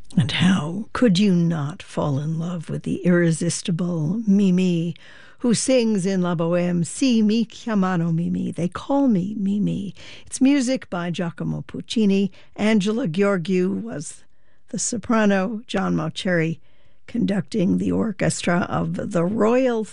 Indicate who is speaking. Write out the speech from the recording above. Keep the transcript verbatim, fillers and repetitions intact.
Speaker 1: And how could you not fall in love with the irresistible Mimi, who sings in La Bohème, Si mi chiamano Mimi, they call me Mimi. It's music by Giacomo Puccini. Angela Gheorghiu was the soprano, John Mauceri conducting the orchestra of the Royal